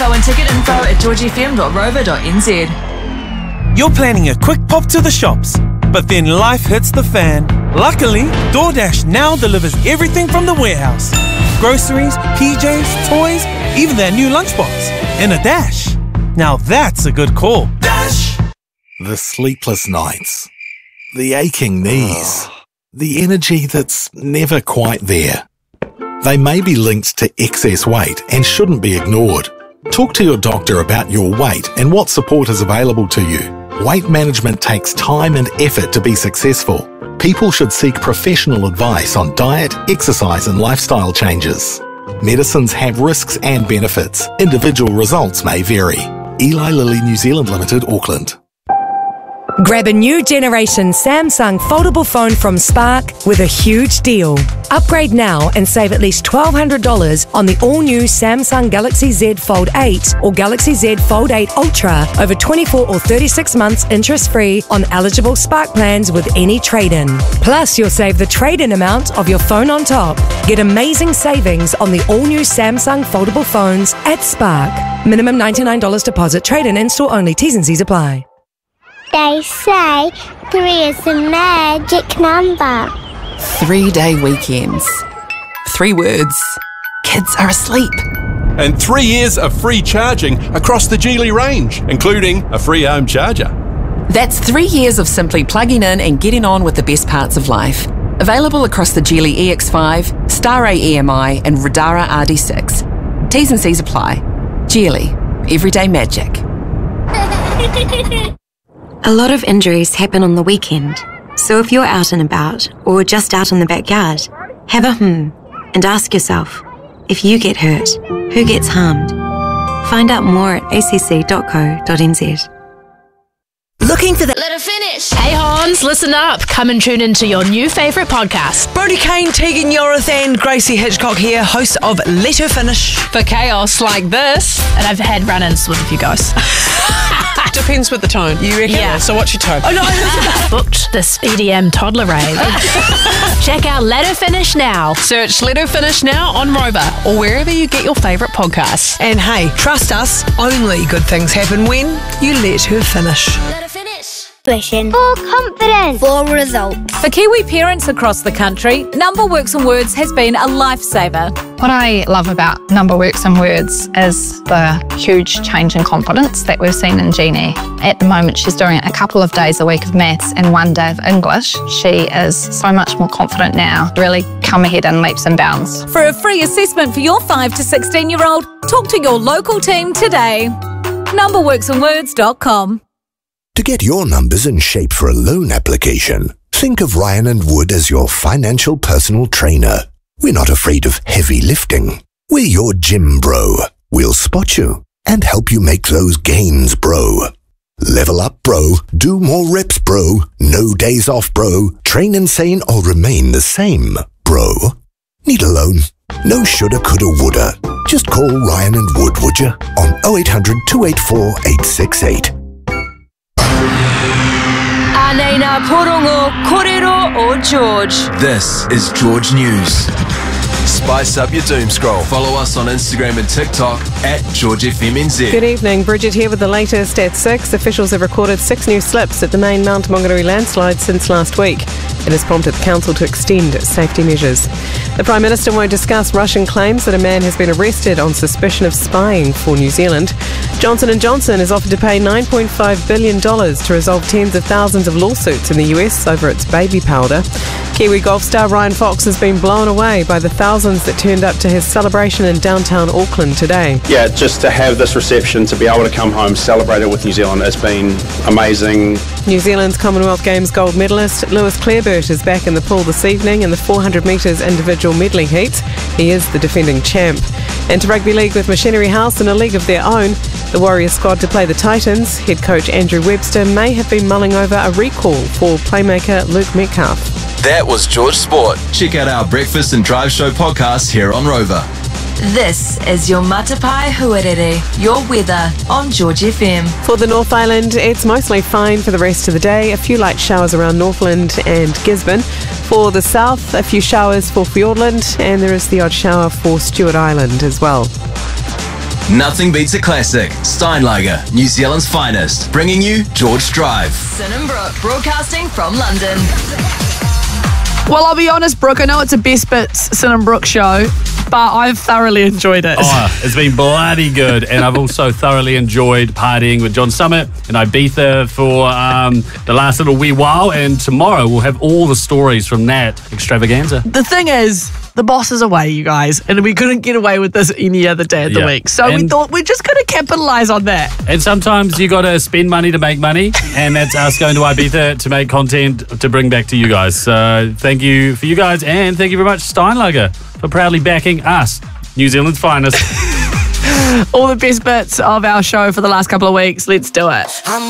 info and ticket info at georgefm.rover.nz. You're planning a quick pop to the shops, but then life hits the fan. Luckily, DoorDash now delivers everything from the warehouse. Groceries, PJs, toys, even their new lunchbox. In a dash. Now that's a good call. Dash! The sleepless nights. The aching knees. The energy that's never quite there. They may be linked to excess weight and shouldn't be ignored. Talk to your doctor about your weight and what support is available to you. Weight management takes time and effort to be successful. People should seek professional advice on diet, exercise and lifestyle changes. Medicines have risks and benefits. Individual results may vary. Eli Lilly New Zealand Limited, Auckland. Grab a new generation Samsung foldable phone from Spark with a huge deal. Upgrade now and save at least $1,200 on the all-new Samsung Galaxy Z Fold 8 or Galaxy Z Fold 8 Ultra over 24 or 36 months interest-free on eligible Spark plans with any trade-in. Plus, you'll save the trade-in amount of your phone on top. Get amazing savings on the all-new Samsung foldable phones at Spark. Minimum $99 deposit, trade-in, in-store only. T's and C's apply. They say 3 is the magic number. 3-day weekends. 3 words. Kids are asleep. And 3 years of free charging across the Geely range, including a free home charger. That's 3 years of simply plugging in and getting on with the best parts of life. Available across the Geely EX5, Star-A EMI and Radara RD6. T's and C's apply. Geely. Everyday magic. A lot of injuries happen on the weekend, so if you're out and about or just out in the backyard, have a and ask yourself, if you get hurt, who gets harmed? Find out more at acc.co.nz. Looking for the letter finish? Hey Hans, listen up. Come and tune into your new favourite podcast. Brodie Kane, Tegan Yorith and Gracie Hitchcock here, hosts of Letter Finish. For chaos like this. And I've had run-ins with a few guys. Depends with the tone, you reckon? Yeah. So what's your tone? Oh no, booked this EDM toddler rave. Check out Letter Finish now. Search Letter Finish now on Rover or wherever you get your favourite podcasts. And hey, trust us, only good things happen when you let her finish. Let her finish. Passion. For confidence. For results. For Kiwi parents across the country, Number Works and Words has been a lifesaver. What I love about Number Works and Words is the huge change in confidence that we've seen in Jeannie. At the moment, she's doing a couple of days a week of maths and 1 day of English. She is so much more confident now, really come ahead in leaps and bounds. For a free assessment for your 5 to 16-year-old, talk to your local team today. numberworksandwords.com. To get your numbers in shape for a loan application, think of Ryan and Wood as your financial personal trainer. We're not afraid of heavy lifting. We're your gym bro. We'll spot you and help you make those gains, bro. Level up, bro. Do more reps, bro. No days off, bro. Train insane or remain the same, bro. Need a loan? No shoulda, coulda, woulda. Just call Ryan and Wood, would you? On 0800 284 868. Anena Porongo Korero o George. This is George News. Spice up your doom scroll. Follow us on Instagram and TikTok at GeorgeFMNZ. Good evening, Bridget here with the latest at 6. Officials have recorded 6 new slips at the main Mount Maunganui landslide since last week. It has prompted the council to extend safety measures. The Prime Minister won't discuss Russian claims that a man has been arrested on suspicion of spying for New Zealand. Johnson & Johnson has offered to pay $9.5 billion to resolve tens of thousands of lawsuits in the US over its baby powder. Kiwi golf star Ryan Fox has been blown away by the thousands that turned up to his celebration in downtown Auckland today. Yeah, just to have this reception, to be able to come home, celebrate it with New Zealand, it's been amazing. New Zealand's Commonwealth Games gold medalist Lewis Clareburt is back in the pool this evening in the 400 metres individual medley heats. He is the defending champ. And to rugby league with Machinery House in a league of their own, the Warriors squad to play the Titans. Head coach Andrew Webster may have been mulling over a recall for playmaker Luke Metcalf. That was George Sport. Check out our Breakfast and Drive Show podcast here on Rover. This is your Matapai Huarere, your weather on George FM. For the North Island, it's mostly fine for the rest of the day. A few light showers around Northland and Gisborne. For the south, a few showers for Fiordland, and there is the odd shower for Stewart Island as well. Nothing beats a classic. Steinlager, New Zealand's finest, bringing you George Drive. Sin and Brooke, broadcasting from London. Well, I'll be honest, Brooke, I know it's a Best Bits Sin and Brooke show, but I've thoroughly enjoyed it. Oh, it's been bloody good. And I've also thoroughly enjoyed partying with John Summit in Ibiza for the last little wee while. And tomorrow we'll have all the stories from that extravaganza. The thing is, the boss is away, you guys, and we couldn't get away with this any other day of the week. So we thought we're just going to capitalise on that. And sometimes you got to spend money to make money, and that's us going to Ibiza to make content to bring back to you guys. So thank you for you guys, and thank you very much, Steinlager, for proudly backing us, New Zealand's finest. All the best bits of our show for the last couple of weeks. Let's do it.